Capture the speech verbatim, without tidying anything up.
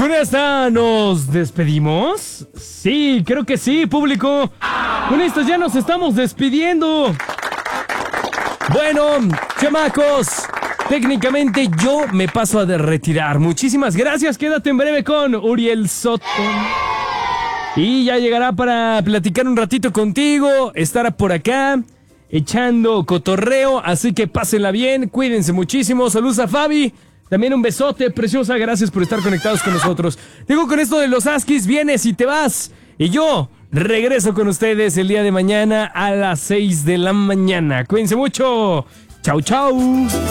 con esta nos despedimos. Sí, creo que sí, público. Con esto ya nos estamos despidiendo. Bueno, chamacos, técnicamente yo me paso a de retirar. Muchísimas gracias. Quédate en breve con Uriel Soto. Y ya llegará para platicar un ratito contigo. Estará por acá echando cotorreo. Así que pásenla bien. Cuídense muchísimo. Saludos a Fabi. También un besote, preciosa. Gracias por estar conectados con nosotros. Digo, con esto de los Askis, vienes y te vas. Y yo regreso con ustedes el día de mañana a las seis de la mañana. Cuídense mucho. Chau, chau.